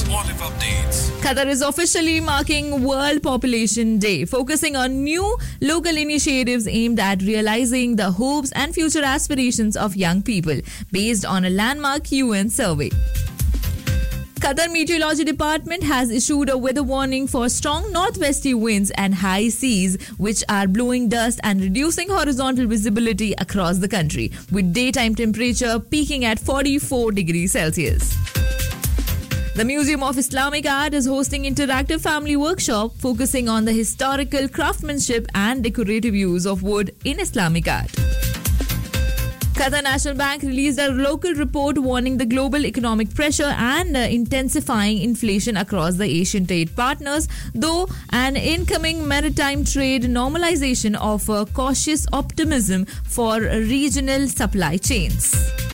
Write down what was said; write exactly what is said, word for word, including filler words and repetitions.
Olive Updates. Qatar is officially marking World Population Day, focusing on new local initiatives aimed at realizing the hopes and future aspirations of young people, based on a landmark U N survey. Qatar Meteorology Department has issued a weather warning for strong northwesterly winds and high seas, which are blowing dust and reducing horizontal visibility across the country, with daytime temperature peaking at forty-four degrees Celsius. The Museum of Islamic Art is hosting interactive family workshop focusing on the historical craftsmanship and decorative use of wood in Islamic art. Qatar National Bank released a local report warning the global economic pressure and uh, intensifying inflation across the Asian trade partners, though an incoming maritime trade normalization offers cautious optimism for regional supply chains.